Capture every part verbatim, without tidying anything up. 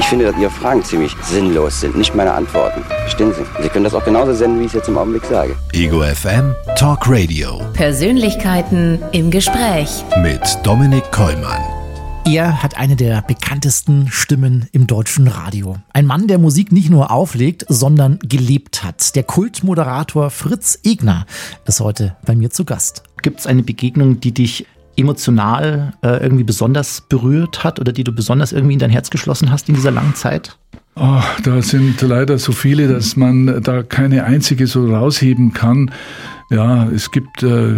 finde, dass Ihre Fragen ziemlich sinnlos sind, nicht meine Antworten. Verstehen Sie? Sie können das auch genauso senden, wie ich es jetzt im Augenblick sage. Ego F M Talk Radio. Persönlichkeiten im Gespräch. Mit Dominik Kollmann. Er hat eine der bekanntesten Stimmen im deutschen Radio. Ein Mann, der Musik nicht nur auflegt, sondern gelebt hat. Der Kultmoderator Fritz Egner ist heute bei mir zu Gast. Gibt es eine Begegnung, die dich emotional äh, irgendwie besonders berührt hat oder die du besonders irgendwie in dein Herz geschlossen hast in dieser langen Zeit? Oh, da sind leider so viele, dass man da keine einzige so rausheben kann. Ja, es gibt äh,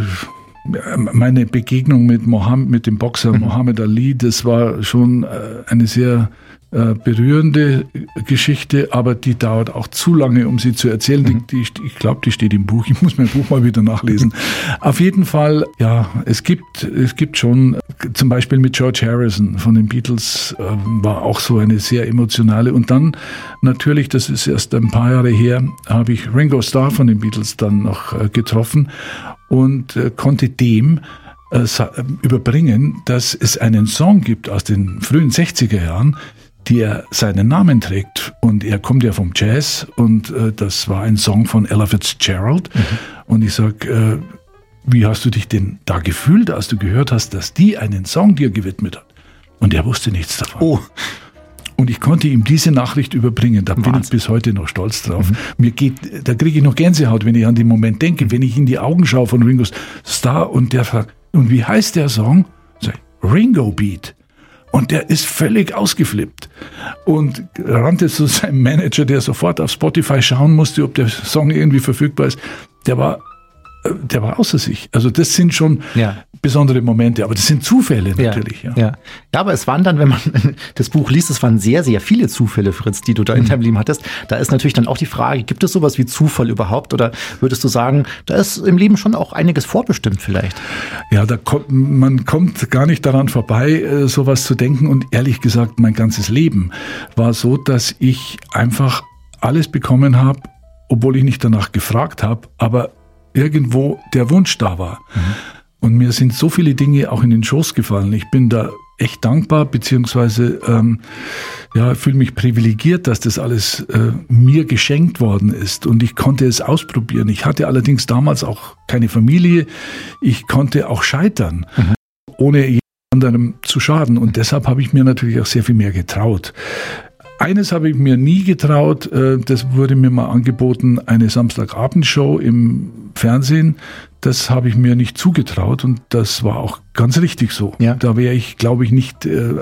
meine Begegnung mit Mohammed, mit dem Boxer Muhammad Ali, das war schon äh, eine sehr äh, berührende Geschichte, aber die dauert auch zu lange, um sie zu erzählen. Mhm. Die, die, ich glaube, die steht im Buch. Ich muss mein Buch mal wieder nachlesen. Auf jeden Fall, ja, es gibt, es gibt schon, zum Beispiel mit George Harrison von den Beatles, äh, war auch so eine sehr emotionale. Und dann natürlich, das ist erst ein paar Jahre her, habe ich Ringo Starr von den Beatles dann noch äh, getroffen und äh, konnte dem äh, überbringen, dass es einen Song gibt aus den frühen sechziger Jahren, der seinen Namen trägt. Und er kommt ja vom Jazz und äh, das war ein Song von Ella Fitzgerald. Mhm. Und ich sag, äh, wie hast du dich denn da gefühlt, als du gehört hast, dass die einen Song dir gewidmet hat? Und er wusste nichts davon. Oh. Und ich konnte ihm diese Nachricht überbringen. Da bin Wahnsinn. Ich bis heute noch stolz drauf. Mhm. Mir geht, da kriege ich noch Gänsehaut, wenn ich an den Moment denke, wenn ich in die Augen schaue von Ringo Starr und der fragt, und wie heißt der Song? Sag ich, Ringo Beat. Und der ist völlig ausgeflippt und rannte zu seinem Manager, der sofort auf Spotify schauen musste, ob der Song irgendwie verfügbar ist. Der war Der war außer sich. Also das sind schon ja. besondere Momente, aber das sind Zufälle natürlich. Ja, ja. Ja. ja, aber es waren dann, wenn man das Buch liest, es waren sehr, sehr viele Zufälle, Fritz, die du da in deinem Leben hattest. Da ist natürlich dann auch die Frage, gibt es sowas wie Zufall überhaupt? Oder würdest du sagen, da ist im Leben schon auch einiges vorbestimmt vielleicht? Ja, da kommt, man kommt gar nicht daran vorbei, sowas zu denken. Und ehrlich gesagt, mein ganzes Leben war so, dass ich einfach alles bekommen habe, obwohl ich nicht danach gefragt habe, aber irgendwo der Wunsch da war. Mhm. Und mir sind so viele Dinge auch in den Schoß gefallen. Ich bin da echt dankbar, beziehungsweise ähm, ja, fühle mich privilegiert, dass das alles äh, mir geschenkt worden ist. Und ich konnte es ausprobieren. Ich hatte allerdings damals auch keine Familie. Ich konnte auch scheitern, mhm. ohne jemand anderem zu schaden. Und deshalb habe ich mir natürlich auch sehr viel mehr getraut. Eines habe ich mir nie getraut, das wurde mir mal angeboten, eine Samstagabendshow im Fernsehen. Das habe ich mir nicht zugetraut und das war auch ganz richtig so. Ja. Da wäre ich, glaube ich, nicht äh,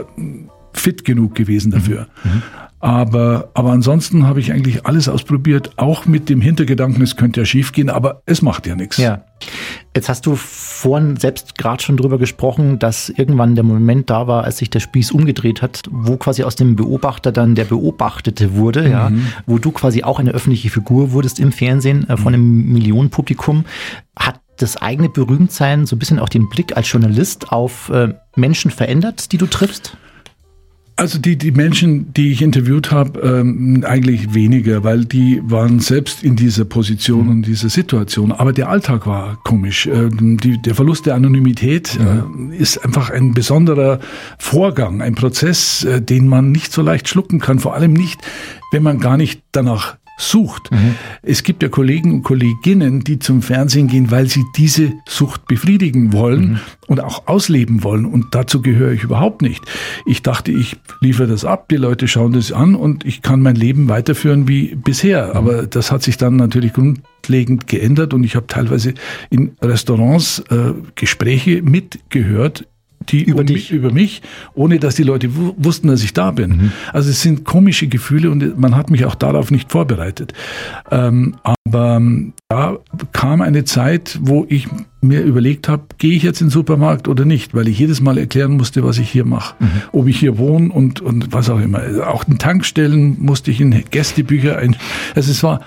fit genug gewesen dafür. Mhm. Aber, aber ansonsten habe ich eigentlich alles ausprobiert, auch mit dem Hintergedanken, es könnte ja schief gehen, aber es macht ja nichts. Ja. Jetzt hast du vorhin selbst gerade schon drüber gesprochen, dass irgendwann der Moment da war, als sich der Spieß umgedreht hat, wo quasi aus dem Beobachter dann der Beobachtete wurde, mhm. ja, wo du quasi auch eine öffentliche Figur wurdest im Fernsehen äh, von einem Millionenpublikum. Hat das eigene Berühmtsein so ein bisschen auch den Blick als Journalist auf äh, Menschen verändert, die du triffst? Also die, die Menschen, die ich interviewt habe, ähm, eigentlich weniger, weil die waren selbst in dieser Position mhm. und dieser Situation. Aber der Alltag war komisch. Ähm, die, der Verlust der Anonymität mhm. äh, ist einfach ein besonderer Vorgang, ein Prozess, äh, den man nicht so leicht schlucken kann. Vor allem nicht, wenn man gar nicht danach sucht. Mhm. Es gibt ja Kollegen und Kolleginnen, die zum Fernsehen gehen, weil sie diese Sucht befriedigen wollen mhm. und auch ausleben wollen. Und dazu gehöre ich überhaupt nicht. Ich dachte, ich liefere das ab, die Leute schauen das an und ich kann mein Leben weiterführen wie bisher. Mhm. Aber das hat sich dann natürlich grundlegend geändert und ich habe teilweise in Restaurants äh, Gespräche mitgehört, die über, um dich. Mich, über mich, ohne dass die Leute w- wussten, dass ich da bin. Mhm. Also es sind komische Gefühle und man hat mich auch darauf nicht vorbereitet. Ähm, aber da kam eine Zeit, wo ich mir überlegt habe, gehe ich jetzt in den Supermarkt oder nicht, weil ich jedes Mal erklären musste, was ich hier mache. Mhm. Ob ich hier wohne und, und was auch immer. Auch in Tankstellen musste ich in Gästebücher ein. Also es war